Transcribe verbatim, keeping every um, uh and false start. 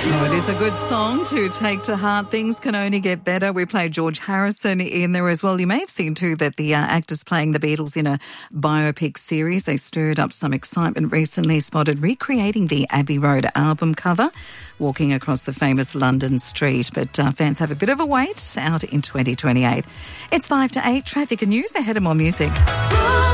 Oh, it is a good song to take to heart. Things can only get better. We played George Harrison in there as well. You may have seen too that the uh, actors playing the Beatles in a biopic series, they stirred up some excitement recently, spotted recreating the Abbey Road album cover, walking across the famous London street. But uh, fans have a bit of a wait out in twenty twenty-eight. It's five to eight. Traffic and news ahead of more music.